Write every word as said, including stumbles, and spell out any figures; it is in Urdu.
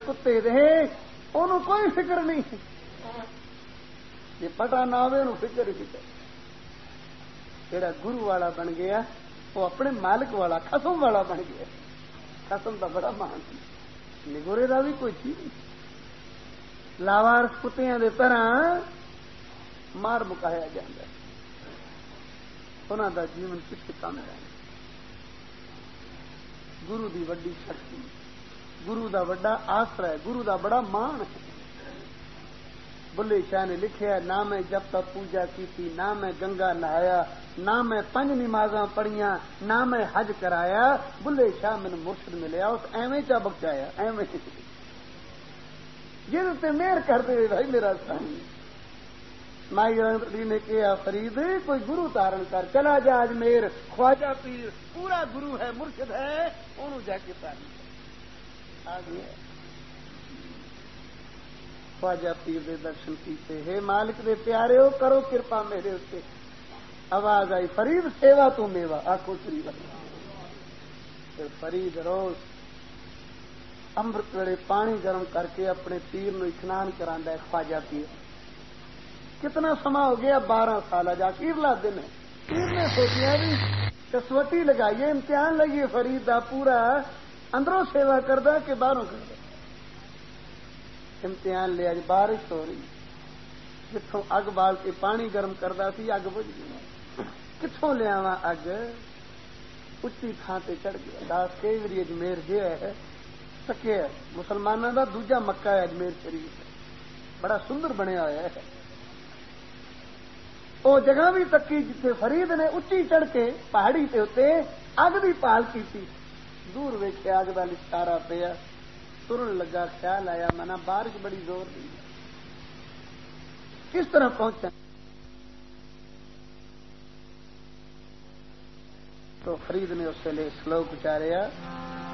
کتے دے انہوں کوئی فکر نہیں، جی پتا نہ ہوئے انہوں فکر ہی فکر. جڑا گرو والا بن گیا وہ اپنے مالک والا خسم والا بن گیا. خسم کا بڑا مان نگورے کا بھی کوئی چیز نہیں. لاوارس کتیاں دے طرح مار مکایا جاتا ہے. انہوں دا جیون کچھ کم ہے. گرو دی وڈی شکتی، گرو دا وڈا آسرا ہے، گرو دا بڑا مان ہے. بلے شاہ نے لکھیا نہ میں جب تک پوجا کی تھی، نہ میں گنگا نہایا، نہ میں پنج نمازاں پڑھیاں، نہ میں حج کرایا، بلے شاہ میں مرشد ملیا اس ایویں چا بخشایا ایویں جن سے مہر کر دے بھائی میرا سانی. مائی نے کہا فرید کوئی گرو تارن کر چلا جا اجمیر، خواجہ پیر پورا گرو ہے مرشد ہے انہوں جا کے تارن کر. آ گیا خواجہ پیر دے درشن کیتے، ہے مالک دے پیارے ہو کرو کرپا میرے اتنے. آواز آئی فرید سیوا تو میوا آخو شری پھر فرید روز امرت ویلے پانی گرم کر کے اپنے پیر نو اسنان کرا ہے. خواجہ پیر کتنا سما ہو گیا؟ بارہ سال جا کے اگلا دن ہے. پیر نے سوچیا بھی کسوٹی لگائیے امتحان لگیے فرید دا پورا اندروں سیوا کردا کہ باہروں کردا. امتحان لیا جی بارش ہو رہی، جتوں اگ بال کے پانی گرم کردا سی اگ بجھ گئی. کتوں لیا وا اگ؟ اچھی تھان سے چڑھ گیا. دس کئی باری اجمیر جو ہے سکیا مسلمانوں کا دوجا مکہ ہے اجمیر شریف، بڑا سندر بنیا ہوا ہے. وہ جگہ بھی تکی جتنے فرید نے اچھی چڑھ کے پہاڑی کے اتنے اگ بھی پال کی تھی. دور ویکھیا اگ کا لشکارا پیا، ترن لگا، خیال آیا منا بارش بڑی زور دی کس طرح پہنچا. تو فرید نے اس سے لے سلوک اچاریا